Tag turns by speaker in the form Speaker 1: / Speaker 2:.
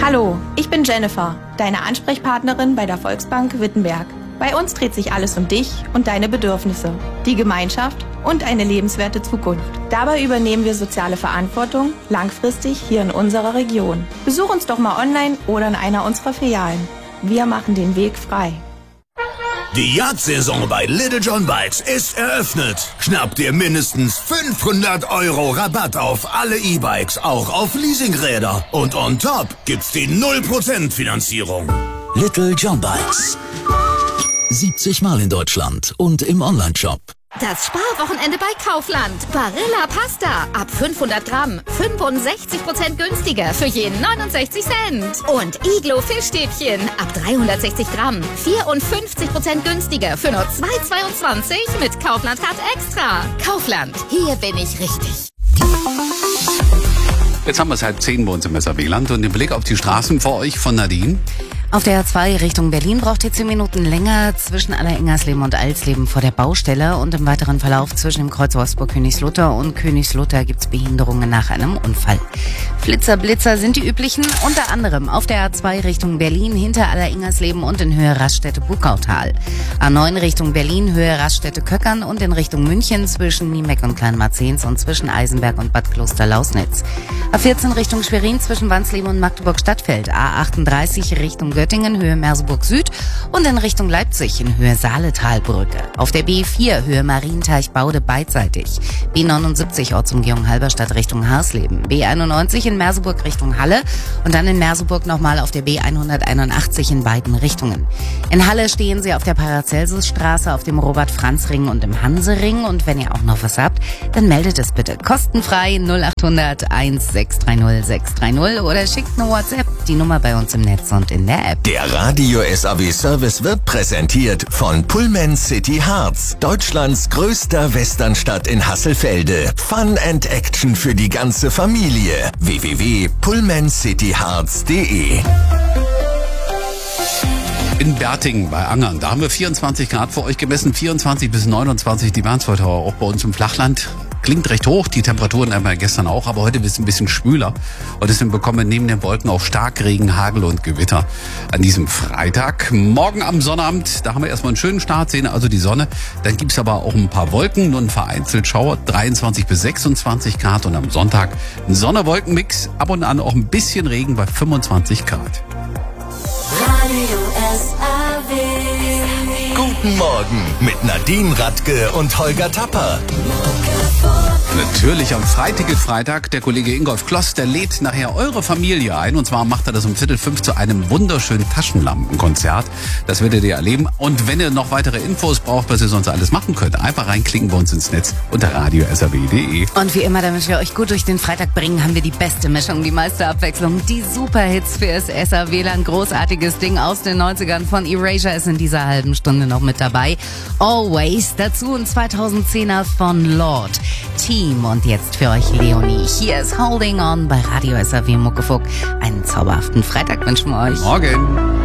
Speaker 1: Hallo, ich bin Jennifer, deine Ansprechpartnerin bei der Volksbank Wittenberg. Bei uns dreht sich alles um dich und deine Bedürfnisse, die Gemeinschaft und eine lebenswerte Zukunft. Dabei übernehmen wir soziale Verantwortung langfristig hier in unserer Region. Besuch uns doch mal online oder in einer unserer Filialen. Wir machen den Weg frei.
Speaker 2: Die Jagdsaison bei Little John Bikes ist eröffnet. Schnapp dir mindestens 500 € Rabatt auf alle E-Bikes, auch auf Leasingräder. Und on top gibt's die 0% Finanzierung.
Speaker 3: Little John Bikes. 70 Mal in Deutschland und im Onlineshop.
Speaker 4: Das Sparwochenende bei Kaufland. Barilla Pasta. Ab 500 Gramm. 65% günstiger für jeden 69 Cent. Und Iglo Fischstäbchen. Ab 360 Gramm. 54% günstiger für nur 2,22 mit Kaufland Card Extra. Kaufland. Hier bin ich richtig.
Speaker 5: Jetzt haben wir es 9:30 bei uns im SAW-Land und den Blick auf die Straßen vor euch von Nadine.
Speaker 6: Auf der A2 Richtung Berlin braucht ihr 10 Minuten länger zwischen Allerengersleben und Alsleben vor der Baustelle und im weiteren Verlauf zwischen dem Kreuz Wolfsburg-Königslutter und Königslutter gibt's Behinderungen nach einem Unfall. Flitzer, Blitzer sind die üblichen, unter anderem auf der A2 Richtung Berlin hinter Allerengersleben und in Höhe Raststätte-Bukautal. A9 Richtung Berlin, Höhe Raststätte-Köckern und in Richtung München zwischen Niemeck und Kleinmarzens und zwischen Eisenberg und Bad Kloster-Lausnitz. A14 Richtung Schwerin zwischen Wansleben und Magdeburg-Stadtfeld. A38 Richtung Göttingen, Höhe Merseburg Süd und in Richtung Leipzig in Höhe Saaletalbrücke. Auf der B4 Höhe Marienteich-Baude beidseitig. B79 Ortsumgehung Halberstadt Richtung Harsleben. B91 in Merseburg Richtung Halle und dann in Merseburg nochmal auf der B181 in beiden Richtungen. In Halle stehen Sie auf der Paracelsusstraße, auf dem Robert-Franz-Ring und im Hanse-Ring. Und wenn ihr auch noch was habt, dann meldet es bitte kostenfrei 0800 1630 630 oder schickt eine WhatsApp, die Nummer bei uns im Netz und in der App.
Speaker 2: Der Radio SAW Service wird präsentiert von Pullman City Harz, Deutschlands größter Westernstadt in Hasselfelde. Fun and Action für die ganze Familie. www.pullmancityharz.de.
Speaker 5: In Bertingen bei Angern, da haben wir 24 Grad für euch gemessen, 24 bis 29, die waren es heute auch bei uns im Flachland. Klingt recht hoch, die Temperaturen haben wir gestern auch, aber heute ist es ein bisschen schwüler. Und deswegen bekommen wir neben den Wolken auch Starkregen, Hagel und Gewitter an diesem Freitag. Morgen am Sonnabend, da haben wir erstmal einen schönen Start, sehen also die Sonne. Dann gibt's aber auch ein paar Wolken, nur ein vereinzelt Schauer, 23 bis 26 Grad. Und am Sonntag ein Sonne-Wolken-Mix, ab und an auch ein bisschen Regen bei 25 Grad.
Speaker 7: Radio SAW.
Speaker 2: Guten Morgen mit Nadine Radke und Holger Tapper.
Speaker 5: Natürlich am Freitag, der Kollege Ingolf Kloss, der lädt nachher eure Familie ein. Und zwar macht er das um 4:45 zu einem wunderschönen Taschenlampenkonzert. Das werdet ihr erleben. Und wenn ihr noch weitere Infos braucht, was ihr sonst alles machen könnt, einfach reinklicken bei uns ins Netz unter radio.saw.de.
Speaker 6: Und wie immer, damit wir euch gut durch den Freitag bringen, haben wir die beste Mischung, die meiste Abwechslung, die Superhits fürs SAW-Land. Großartiges Ding aus den 90ern von Erasure ist in dieser halben Stunde noch mit dabei. Always. Dazu ein 2010er von Lord. Team. Und jetzt für euch Leonie. Hier ist Holding On bei Radio SAW Muckefuck. Einen zauberhaften Freitag wünschen wir euch.
Speaker 5: Morgen.